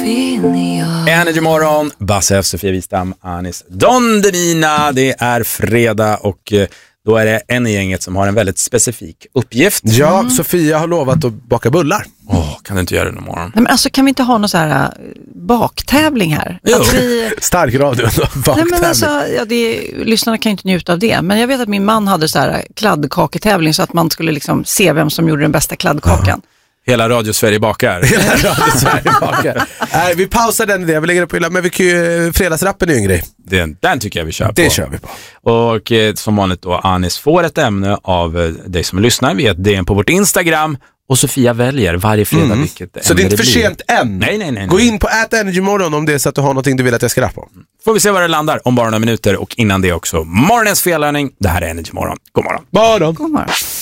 Energy morgon, Basse F, Sofia Wistam, Anis Don Demina. Det är fredag och då är det en i gänget som har en väldigt specifik uppgift. Ja, Sofia har lovat att baka bullar. Kan du inte göra det någon morgon? Nej, men alltså, kan vi inte ha någon så här baktävling här? Att vi... Stark radio. Nej, men alltså, lyssnarna kan ju inte njuta av det. Men jag vet att min man hade så här kladdkaketävling så att man skulle liksom se vem som gjorde den bästa kladdkakan. Hela Radio Sverige bakar. Nej, vi pausar den idén. Vi lägger det på hyllan. Men vi kan ju, fredagsrappen är ju en grej. Den tycker jag vi kör på. Det kör vi på. Och som vanligt då, Anis får ett ämne av dig som lyssnar. Vi ger det på vårt Instagram. Och Sofia väljer varje fredag vilket ämne. Så det är inte för sent än. Nej. Gå in på @energymorgon om det är så att du har någonting du vill att jag ska rappa på. Får vi se var det landar om bara några minuter. Och innan det också, morgonens fellärning. Det här är Energy morgon. God morgon. God morgon. God morgon.